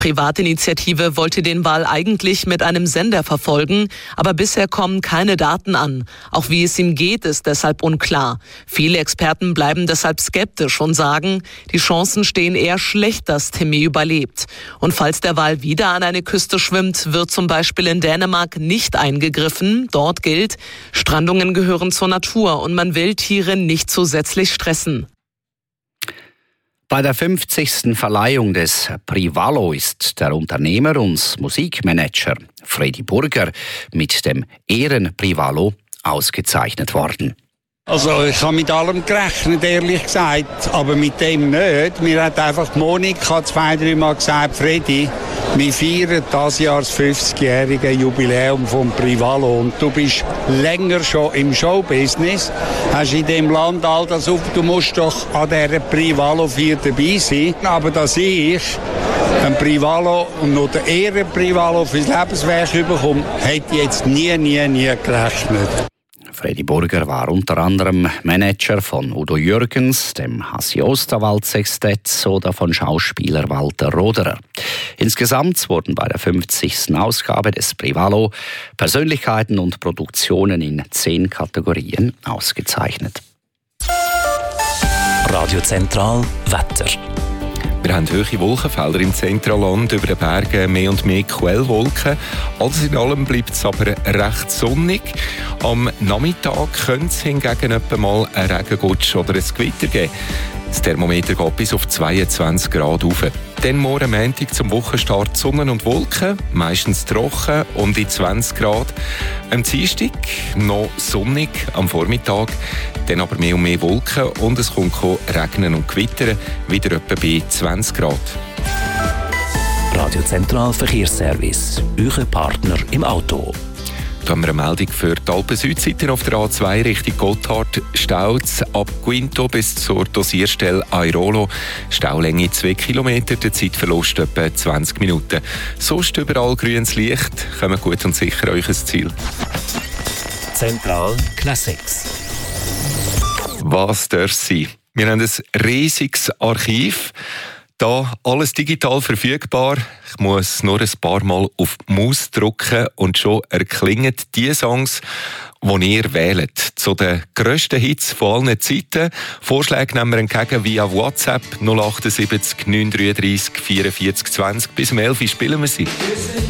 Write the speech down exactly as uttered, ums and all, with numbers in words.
Privatinitiative wollte den Wal eigentlich mit einem Sender verfolgen, aber bisher kommen keine Daten an. Auch wie es ihm geht, ist deshalb unklar. Viele Experten bleiben deshalb skeptisch und sagen, die Chancen stehen eher schlecht, dass Timmy überlebt. Und falls der Wal wieder an eine Küste schwimmt, wird zum Beispiel in Dänemark nicht eingegriffen. Dort gilt, Strandungen gehören zur Natur und man will Tiere nicht zusätzlich stressen. Bei der fünfzigsten Verleihung des Prix Valo ist der Unternehmer und Musikmanager Freddy Burger mit dem Ehrenprix Valo ausgezeichnet worden. Also ich habe mit allem gerechnet, ehrlich gesagt, aber mit dem nicht. Mir hat einfach Monika zwei, drei Mal gesagt, Freddy, wir feiern dieses Jahr das fünfzigjährige Jubiläum vom Prix Valo und du bist länger schon im Showbusiness, hast in dem Land all das auf, du musst doch an dieser Prix Valo vier dabei sein. Aber dass ich ein Prix Valo und noch den Ehrenprix Valo fürs Lebenswerk bekomme, hätte ich jetzt nie, nie, nie gerechnet. Freddy Burger war unter anderem Manager von Udo Jürgens, dem Hassi Osterwald Sextett oder von Schauspieler Walter Roderer. Insgesamt wurden bei der fünfzigsten Ausgabe des Prix Valo Persönlichkeiten und Produktionen in zehn Kategorien ausgezeichnet. Radio Zentral Wetter. Wir haben hohe Wolkenfelder im Zentralland, über den Bergen mehr und mehr Quellwolken. Alles in allem bleibt es aber recht sonnig. Am Nachmittag könnte es hingegen etwa mal einen Regengutsch oder ein Gewitter geben. Das Thermometer geht bis auf zweiundzwanzig Grad rauf. Dann morgen Montag zum Wochenstart Sonne und Wolken, meistens trocken um die zwanzig Grad. Am Dienstag noch sonnig am Vormittag, dann aber mehr und mehr Wolken und es kommt regnen und gewittern, wieder etwa bei zwanzig Grad. Radio Zentral Verkehrsservice, euer Partner im Auto. Da haben wir eine Meldung für die Alpen-Südseite auf der A zwei Richtung Gotthard. Staus ab Quinto bis zur Dosierstelle Airolo. Staulänge zwei Kilometer, der Zeitverlust etwa zwanzig Minuten. Sonst überall grünes Licht. Kommt gut und sicher euch ein Ziel. Zentral Classics. Was darf sein? Wir haben ein riesiges Archiv. Da alles digital verfügbar. Ich muss nur ein paar Mal auf die Maus drücken und schon erklingen die Songs, die ihr wählt. Zu den grössten Hits von allen Zeiten. Vorschläge nehmen wir entgegen via WhatsApp null sieben acht neun drei drei vierundvierzig zwanzig. Bis um elf Uhr spielen wir sie.